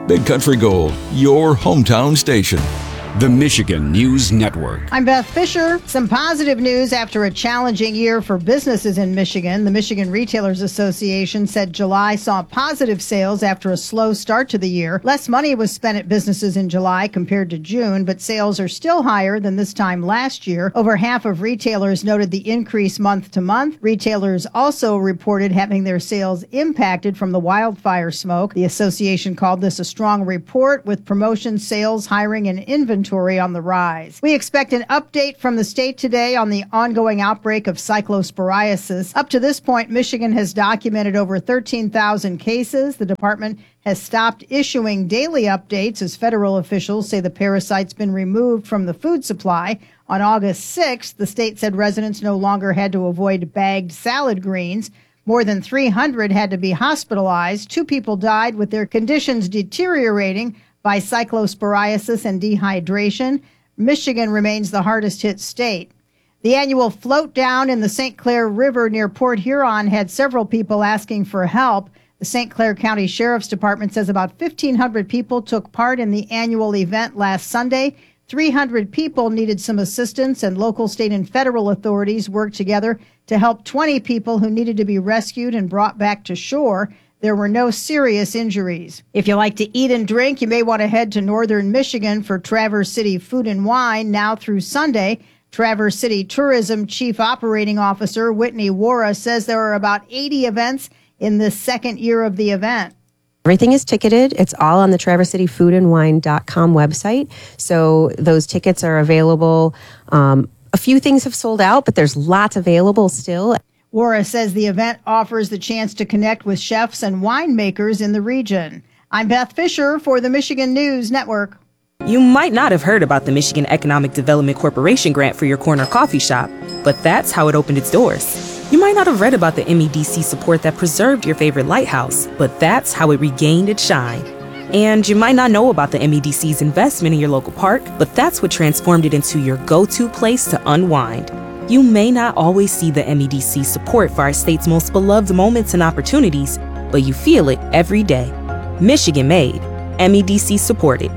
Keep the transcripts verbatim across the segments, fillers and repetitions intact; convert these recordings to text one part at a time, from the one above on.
Big Country Gold, your hometown station. The Michigan News Network. I'm Beth Fisher. Some positive news after a challenging year for businesses in Michigan. The Michigan Retailers Association said July saw positive sales after a slow start to the year. Less money was spent at businesses in July compared to June, but sales are still higher than this time last year. Over half of retailers noted the increase month to month. Retailers also reported having their sales impacted from the wildfire smoke. The association called this a strong report with promotion, sales, hiring, and inventory on the rise. We expect an update from the state today on the ongoing outbreak of cyclosporiasis. Up to this point, Michigan has documented over thirteen thousand cases. The department has stopped issuing daily updates as federal officials say the parasite's been removed from the food supply. On August sixth, the state said residents no longer had to avoid bagged salad greens. More than three hundred had to be hospitalized. Two people died with their conditions deteriorating by cyclosporiasis and dehydration. Michigan remains the hardest hit state. The annual float down in the Saint Clair River near Port Huron had several people asking for help. The Saint Clair County Sheriff's Department says about fifteen hundred people took part in the annual event last Sunday. three hundred people needed some assistance, and local, state, and federal authorities worked together to help twenty people who needed to be rescued and brought back to shore. There were no serious injuries. If you like to eat and drink, you may want to head to northern Michigan for Traverse City Food and Wine now through Sunday. Traverse City Tourism Chief Operating Officer Whitney Wara says there are about eighty events in the second year of the event. Everything is ticketed. It's all on the traverse city food and wine dot com website. So those tickets are available. Um, a few things have sold out, but there's lots available still. Wara says the event offers the chance to connect with chefs and winemakers in the region. I'm Beth Fisher for the Michigan News Network. You might not have heard about the Michigan Economic Development Corporation grant for your corner coffee shop, but that's how it opened its doors. You might not have read about the M E D C support that preserved your favorite lighthouse, but that's how it regained its shine. And you might not know about the M E D C's investment in your local park, but that's what transformed it into your go-to place to unwind. You may not always see the M E D C support for our state's most beloved moments and opportunities, but you feel it every day. Michigan made, M E D C supported.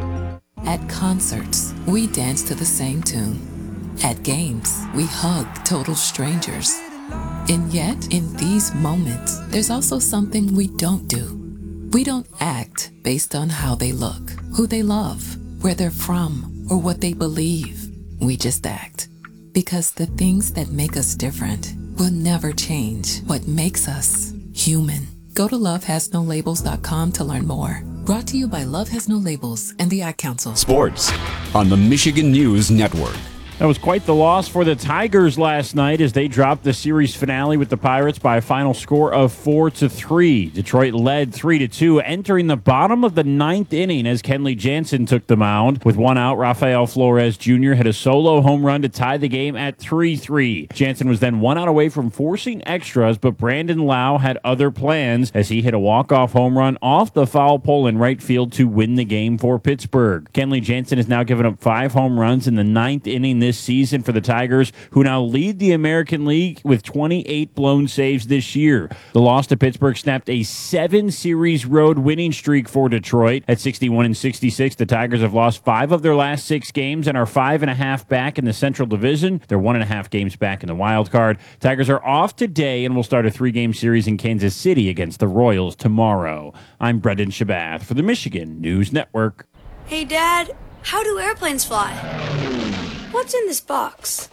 At concerts, we dance to the same tune. At games, we hug total strangers. And yet, in these moments, there's also something we don't do. We don't act based on how they look, who they love, where they're from, or what they believe. We just act. Because the things that make us different will never change what makes us human. Go to love has no labels dot com to learn more. Brought to you by Love Has No Labels and the Ad Council. Sports on the Michigan News Network. That was quite the loss for the Tigers last night as they dropped the series finale with the Pirates by a final score of four to three. Detroit led three to two, entering the bottom of the ninth inning as Kenley Jansen took the mound. With one out, Rafael Flores Junior hit a solo home run to tie the game at three three. Jansen was then one out away from forcing extras, but Brandon Lau had other plans as he hit a walk-off home run off the foul pole in right field to win the game for Pittsburgh. Kenley Jansen has now given up five home runs in the ninth inning this season for the Tigers, who now lead the American League with twenty-eight blown saves this year. The loss to Pittsburgh snapped a seven-series road winning streak for Detroit. At sixty-one and sixty-six, the Tigers have lost five of their last six games and are five and a half back in the Central Division. They're one and a half games back in the wild card. Tigers are off today and will start a three-game series in Kansas City against the Royals tomorrow. I'm Brendan Shabath for the Michigan News Network. Hey, Dad, how do airplanes fly? What's in this box?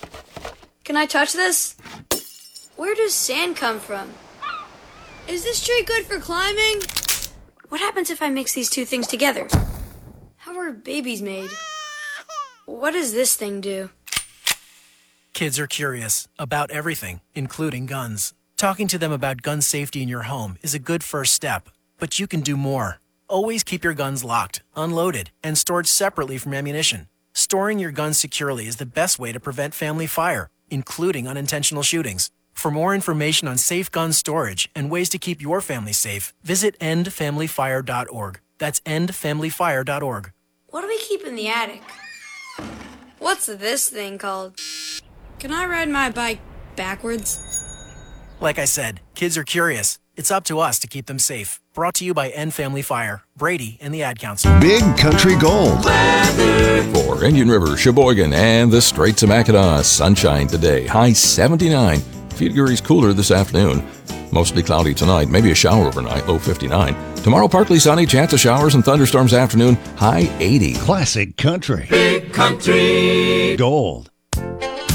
Can I touch this? Where does sand come from? Is this tree good for climbing? What happens if I mix these two things together? How are babies made? What does this thing do? Kids are curious about everything, including guns. Talking to them about gun safety in your home is a good first step, but you can do more. Always keep your guns locked, unloaded, and stored separately from ammunition. Storing your guns securely is the best way to prevent family fire, including unintentional shootings. For more information on safe gun storage and ways to keep your family safe, visit end family fire dot org. That's end family fire dot org. What do we keep in the attic? What's this thing called? Can I ride my bike backwards? Like I said, kids are curious. It's up to us to keep them safe. Brought to you by End Family Fire, Brady, and the Ad Council. Big Country Gold. For Indian River, Sheboygan, and the Straits of Mackinac, sunshine today. High seventy-nine. A few degrees cooler this afternoon. Mostly cloudy tonight, maybe a shower overnight, low fifty-nine. Tomorrow, partly sunny, chance of showers and thunderstorms afternoon, high eighty. Classic Country. Big Country Gold.